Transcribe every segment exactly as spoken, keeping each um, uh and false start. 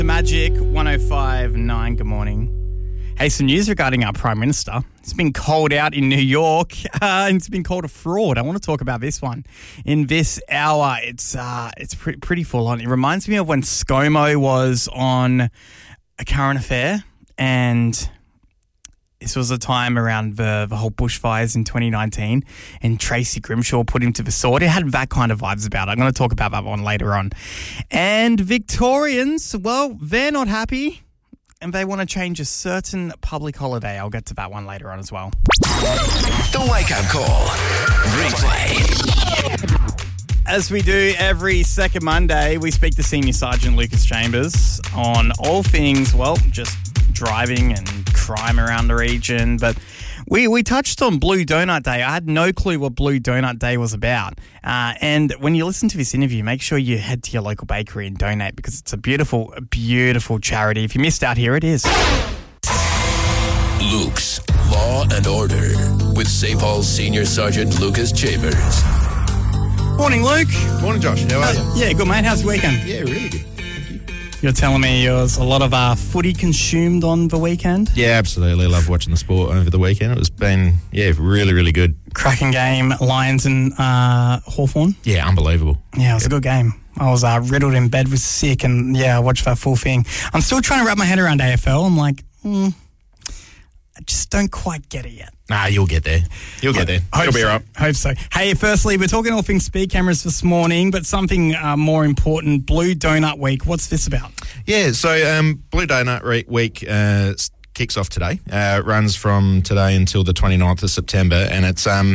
The Magic one oh five point nine, good morning. Hey, some news regarding our Prime Minister. He's been called out in New York uh, and it's been called a fraud. I want to talk about this one in this hour. It's uh, it's pre- pretty full on. It reminds me of when ScoMo was on A Current Affair, and this was a time around the, the whole bushfires in twenty nineteen, and Tracy Grimshaw put him to the sword. It had that kind of vibes about it. I'm going to talk about that one later on. And Victorians, well, they're not happy, and they want to change a certain public holiday. I'll get to that one later on as well. The Wake Up Call. Replay. As we do every second Monday, we speak to Senior Sergeant Lucas Chambers on all things, well, just driving and crime around the region. But we, we touched on Blue Donut Day. I had no clue what Blue Donut Day was about. Uh, and when you listen to this interview, make sure you head to your local bakery and donate, because it's a beautiful, beautiful charity. If you missed out, here it is. Luke's Law and Order with Saint Paul's Senior Sergeant Lucas Chambers. Morning, Luke. Morning, Josh. How are you? Uh, yeah, good, mate. How's your weekend? Yeah, really good. Thank you. You're telling me there was a lot of uh, footy consumed on the weekend? Yeah, absolutely. Love watching the sport over the weekend. It was been, yeah, really, really good. Cracking game, Lions and uh, Hawthorn. Yeah, unbelievable. Yeah, it was a good game. I was uh, riddled in bed, was sick, and yeah, I watched that full thing. I'm still trying to wrap my head around A F L. I'm like, hmm, I just don't quite get it yet. Nah, you'll get there. You'll get there. Hope You'll be so. all right. Hope so. Hey, firstly, we're talking all things speed cameras this morning, but something uh, more important, Blue Donut Week. What's this about? Yeah, so um, Blue Donut Re- Week uh, kicks off today. Uh, it runs from today until the twenty-ninth of September, and it's um,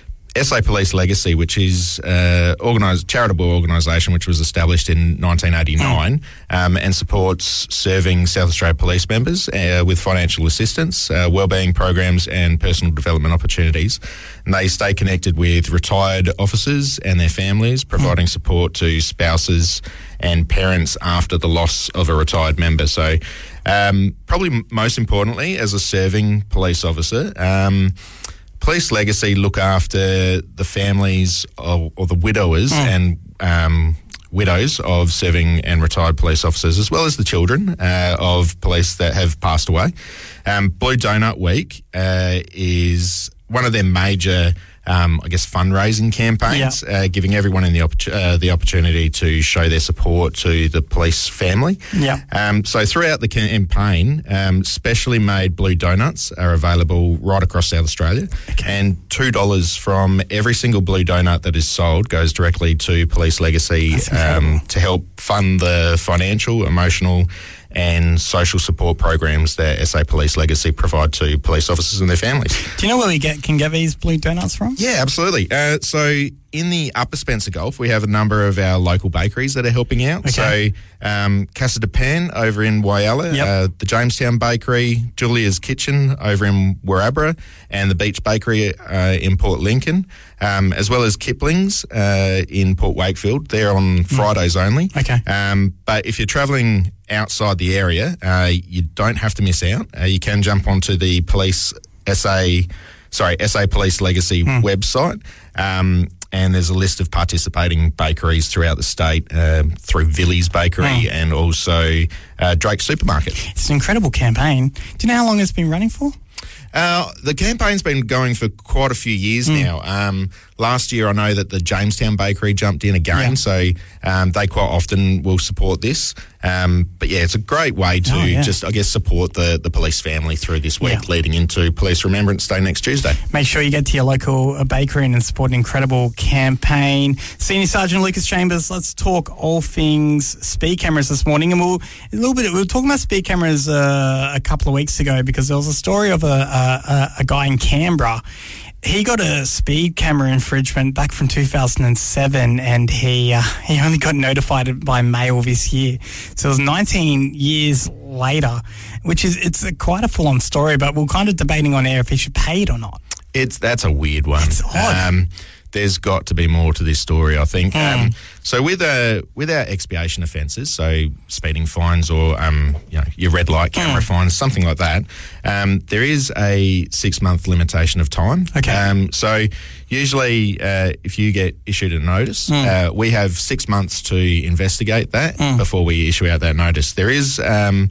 S A Police Legacy, which is uh, organised charitable organisation which was established in nineteen eighty-nine mm. um, and supports serving South Australia police members uh, with financial assistance, uh, wellbeing programs and personal development opportunities. And they stay connected with retired officers and their families, providing mm. support to spouses and parents after the loss of a retired member. So um, probably most importantly, as a serving police officer, um, Police Legacy look after the families of, or the widowers mm. and um, widows of serving and retired police officers, as well as the children uh, of police that have passed away. Um, Blue Donut Week uh, is one of their major, um, I guess, fundraising campaigns, yeah. uh, giving everyone in the opp- uh, the opportunity to show their support to the police family. Yeah. Um, so throughout the campaign, um, specially made blue donuts are available right across South Australia, okay. and two dollars from every single blue donut that is sold goes directly to Police Legacy um, to help fund the financial, emotional and social support programs that S A Police Legacy provide to police officers and their families. Do you know where we get can get these blue donuts from? Yeah, absolutely. Uh, so in the Upper Spencer Gulf, we have a number of our local bakeries that are helping out. Okay. So um, Casa de Pan over in Whyalla, yep. uh, the Jamestown Bakery, Julia's Kitchen over in Warrabra, and the Beach Bakery uh, in Port Lincoln, um, as well as Kipling's uh, in Port Wakefield. They're on Fridays mm. only. Okay. Um, but if you're travelling outside the area, uh, you don't have to miss out. Uh, you can jump onto the Police S A, sorry, S A Police Legacy mm. website. Um, And there's a list of participating bakeries throughout the state uh, through Villy's Bakery oh. and also uh, Drake's Supermarket. It's an incredible campaign. Do you know how long it's been running for? Uh, the campaign's been going for quite a few years mm. now. Um, last year, I know that the Jamestown Bakery jumped in again, yeah. so um, they quite often will support this. Um, but yeah, it's a great way to oh, yeah. just, I guess, support the, the police family through this week, yeah. leading into Police Remembrance Day next Tuesday. Make sure you get to your local uh, bakery and support an incredible campaign. Senior Sergeant Lucas Chambers, let's talk all things speed cameras this morning, and we'll a little bit. We were talking about speed cameras uh, a couple of weeks ago because there was a story of a, a, a guy in Canberra. He got a speed camera infringement back from two thousand seven, and he uh, he only got notified by mail this year. So it was nineteen years later, which is it's a, quite a full-on story. But we're kind of debating on air if he should pay it or not. It's that's a weird one. It's odd. Um, there's got to be more to this story, I think. Mm. Um, so with uh, with our expiation offences, so speeding fines or um, you know, your red light camera mm. fines, something like that, um, there is a six-month limitation of time. Okay. Um, so usually uh, if you get issued a notice, mm. uh, we have six months to investigate that mm. before we issue out that notice. There is um,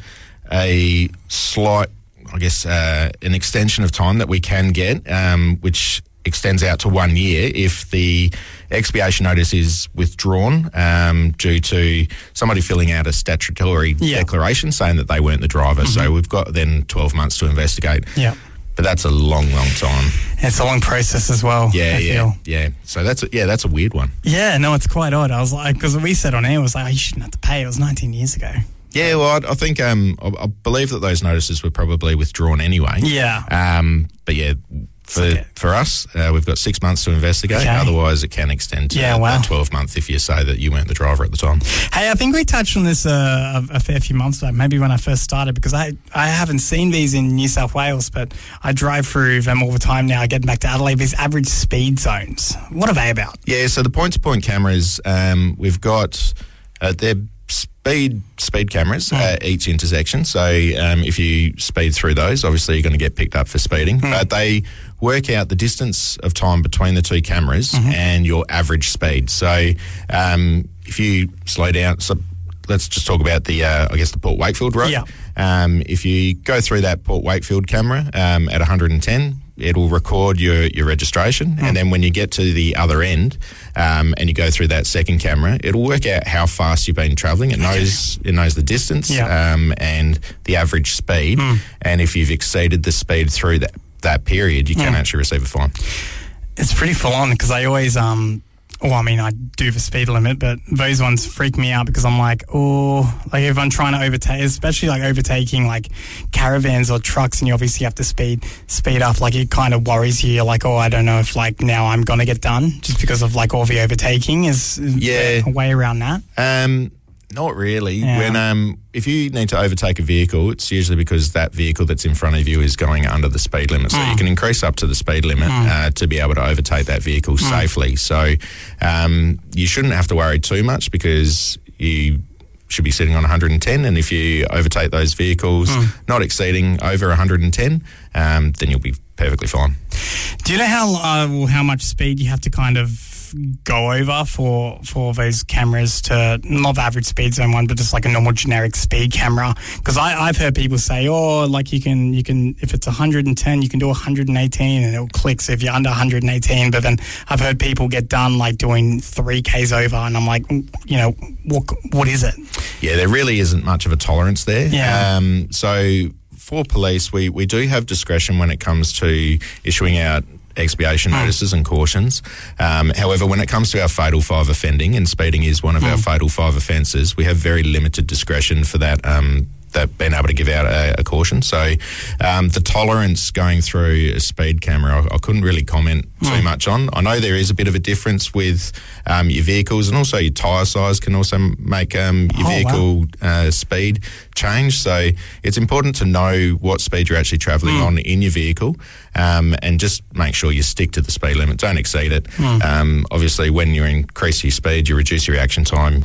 a slight, I guess, uh, an extension of time that we can get, um, which extends out to one year if the expiation notice is withdrawn um, due to somebody filling out a statutory yeah. declaration saying that they weren't the driver. Mm-hmm. So we've got then twelve months to investigate. Yeah. But that's a long, long time. It's a long process as well. Yeah, I yeah, feel. yeah. So that's a, yeah, that's a weird one. Yeah, no, it's quite odd. I was like, because we said on air, it was like, oh, you shouldn't have to pay. It was nineteen years ago. Yeah, well, I, I think um, I, I believe that those notices were probably withdrawn anyway. Yeah. Um, but yeah. For okay. for us, uh, we've got six months to investigate. Okay. Otherwise, it can extend to yeah, wow. twelve months if you say that you weren't the driver at the time. Hey, I think we touched on this uh, a, a fair few months back, maybe when I first started, because I, I haven't seen these in New South Wales, but I drive through them all the time now, getting back to Adelaide, these average speed zones. What are they about? Yeah, so the point-to-point cameras, um, we've got, uh, they're speed speed cameras mm. at each intersection. So um, if you speed through those, obviously you're going to get picked up for speeding. Mm. But they work out the distance of time between the two cameras mm-hmm. and your average speed. So um, if you slow down, so let's just talk about the, uh, I guess, the Port Wakefield road. Yeah. Um, if you go through that Port Wakefield camera um, at one hundred ten, it'll record your, your registration. Mm. And then when you get to the other end um, and you go through that second camera, it'll work out how fast you've been travelling. It knows it knows the distance yeah. um, and the average speed. Mm. And if you've exceeded the speed through that, that period, you can mm. actually receive a fine. It's pretty full on because I always... um. Well, I mean, I do the speed limit, but those ones freak me out because I'm like, oh, like if I'm trying to overtake, especially like overtaking like caravans or trucks and you obviously have to speed speed up, like it kind of worries you. You're like, oh, I don't know if like now I'm going to get done just because of like all the overtaking. Is, is yeah. there a way around that? Um, not really. Yeah. When um, if you need to overtake a vehicle, it's usually because that vehicle that's in front of you is going under the speed limit. So mm. you can increase up to the speed limit mm. uh, to be able to overtake that vehicle mm. safely. So um, you shouldn't have to worry too much because you should be sitting on one hundred ten, and if you overtake those vehicles mm. not exceeding over one hundred ten, um, then you'll be perfectly fine. Do you know how uh, how much speed you have to kind of go over for for those cameras to, not the average speed zone one, but just like a normal generic speed camera? Because I've heard people say, oh, like you can, you can if it's one hundred ten, you can do one hundred eighteen and it'll click. So if you're under one hundred eighteen, but then I've heard people get done like doing three Ks over, and I'm like, you know, what what is it? Yeah, there really isn't much of a tolerance there. Yeah. Um, so for police, we, we do have discretion when it comes to issuing out expiation notices mm. and cautions. Um, however, when it comes to our Fatal Five offending, and speeding is one of mm. our Fatal Five offences, we have very limited discretion for that, um, that being able to give out a, a caution. So um, the tolerance going through a speed camera, I, I couldn't really comment too mm. much on. I know there is a bit of a difference with um, your vehicles, and also your tyre size can also make um, your oh, vehicle wow. uh, speed change. So it's important to know what speed you're actually travelling mm. on in your vehicle, um, and just make sure you stick to the speed limit. Don't exceed it. Mm. Um, obviously, when you increase your speed, you reduce your reaction time.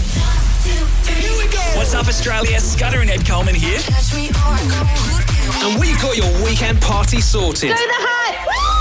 What's up, Australia? Scudder and Ed Coleman here. Catch me on. And we've got your weekend party sorted. Do the hut!